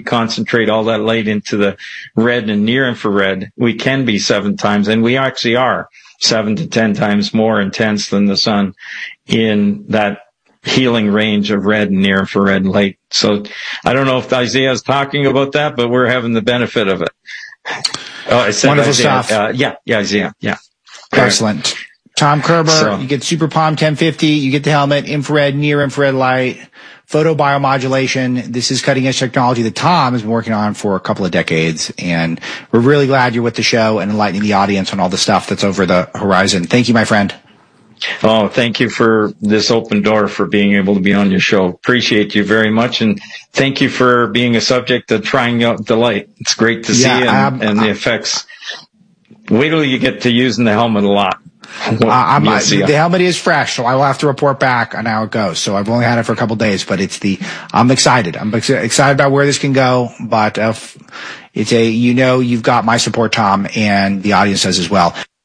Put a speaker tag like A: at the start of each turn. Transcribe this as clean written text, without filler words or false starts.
A: concentrate all that light into the red and near infrared, we can be 7 times, and we actually are 7 to 10 times more intense than the sun in that healing range of red and near infrared light. So I don't know if Isaiah is talking about that, but we're having the benefit of it. Oh, I said
B: wonderful
A: Isaiah.
B: stuff.
A: Isaiah. Yeah.
B: Excellent. Tom Kerber, you get Super Palm 1050, you get the helmet, infrared, near infrared light, photobiomodulation. This is cutting edge technology that Tom has been working on for a couple of decades. And we're really glad you're with the show and enlightening the audience on all the stuff that's over the horizon. Thank you, my friend.
A: Oh, thank you for this open door for being able to be on your show. Appreciate you very much. And thank you for being a subject of trying out the light. It's great to see and the effects. Wait till you get to using the helmet a lot.
B: The helmet is fresh, so I will have to report back on how it goes. So I've only had it for a couple of days, but I'm excited. I'm excited about where this can go, but you've got my support, Tom, and the audience does as well.